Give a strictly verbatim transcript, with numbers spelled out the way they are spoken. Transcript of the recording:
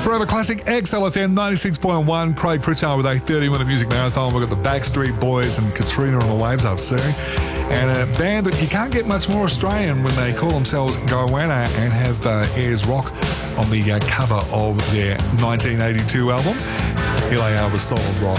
Forever Classic X L F M ninety-six point one. Craig Pritchard with a thirty-minute music marathon. We've got the Backstreet Boys and Katrina on the waves up soon. And a band that you can't get much more Australian when they call themselves Goanna and have uh, Ayers Rock on the uh, cover of their nineteen eighty-two album. Here they are with Solid Rock.